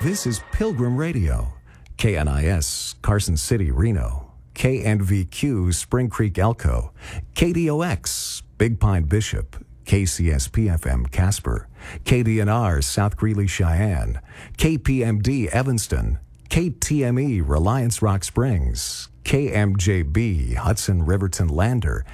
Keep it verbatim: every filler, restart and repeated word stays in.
This is Pilgrim Radio, K N I S, Carson City, Reno, K N V Q, Spring Creek, Elko, K D O X, Big Pine, Bishop, K C S P F M, Casper, K D N R, South Greeley, Cheyenne, K P M D, Evanston, K T M E, Reliance Rock Springs, K M J B, Hudson, Riverton, Lander,